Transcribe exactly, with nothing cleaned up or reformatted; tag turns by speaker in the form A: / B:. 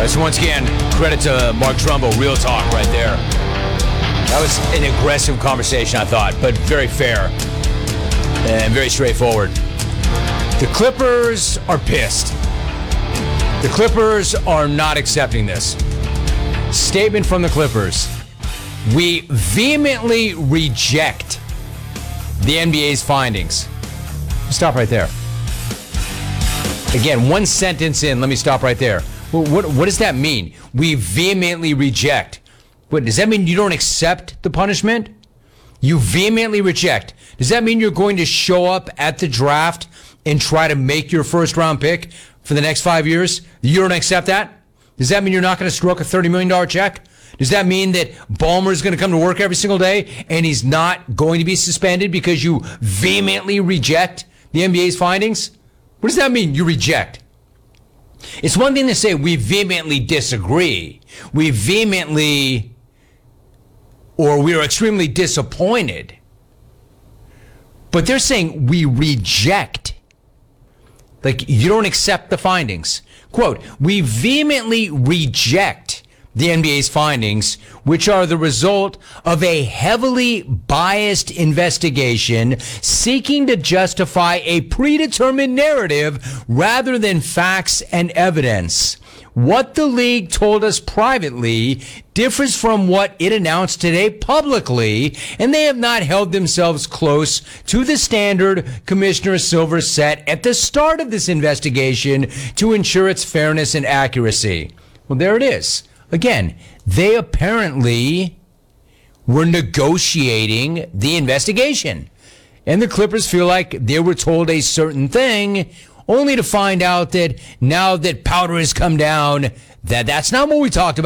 A: So once again, credit to Mark Trumbo, real talk right there. That was an aggressive conversation, I thought, but very fair and very straightforward. The Clippers are pissed. The Clippers are not accepting this. Statement from the Clippers. We vehemently reject the N B A's findings. Stop right there. Again, one sentence in, let me stop right there. Well, what, what does that mean? We vehemently reject. What, does that mean you don't accept the punishment? You vehemently reject. Does that mean you're going to show up at the draft and try to make your first round pick for the next five years? You don't accept that? Does that mean you're not going to stroke a thirty million dollars check? Does that mean that Ballmer's going to come to work every single day and he's not going to be suspended because you vehemently reject the N B A's findings? What does that mean, you reject? It's one thing to say we vehemently disagree. We vehemently, or we are extremely disappointed. But they're saying we reject. Like, you don't accept the findings. Quote, we vehemently reject the N B A's findings, which are the result of a heavily biased investigation seeking to justify a predetermined narrative rather than facts and evidence. What the league told us privately differs from what it announced today publicly, and they have not held themselves close to the standard Commissioner Silver set at the start of this investigation to ensure its fairness and accuracy. Well, there it is. Again, they apparently were negotiating the investigation. And the Clippers feel like they were told a certain thing, only to find out that now that powder has come down, that that's not what we talked about.